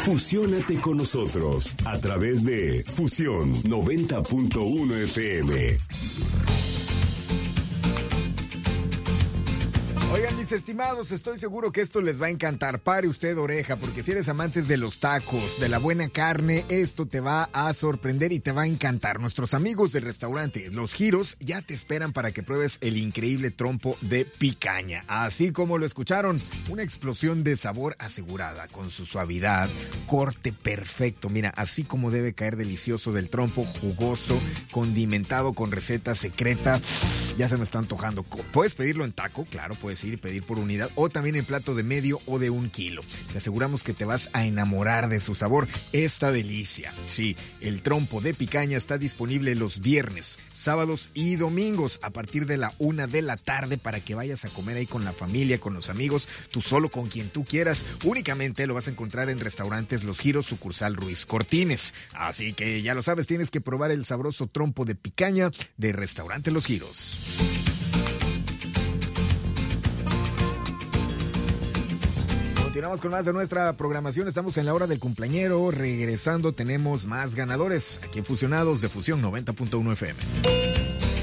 Fusiónate con nosotros a través de Fusión 90.1 FM. Oigan, mis estimados, estoy seguro que esto les va a encantar. Pare usted oreja, porque si eres amantes de los tacos, de la buena carne, esto te va a sorprender y te va a encantar. Nuestros amigos del restaurante Los Giros ya te esperan para que pruebes el increíble trompo de picaña. Así como lo escucharon, una explosión de sabor asegurada, con su suavidad, corte perfecto. Mira, así como debe caer delicioso del trompo, jugoso, condimentado con receta secreta. Ya se me está antojando. Puedes pedirlo en taco, claro, puedes ir y pedir por unidad, o también en plato de medio o de 1 kilo. Te aseguramos que te vas a enamorar de su sabor. Esta delicia. Sí, el trompo de picaña está disponible los viernes, sábados y domingos a partir de la 1 de la tarde para que vayas a comer ahí con la familia, con los amigos, tú solo, con quien tú quieras. Únicamente lo vas a encontrar en restaurantes Los Giros, sucursal Ruiz Cortines. Así que ya lo sabes, tienes que probar el sabroso trompo de picaña de restaurante Los Giros. Continuamos con más de nuestra programación. Estamos en la hora del cumpleañero. Regresando tenemos más ganadores aquí en Fusionados de Fusión 90.1 FM.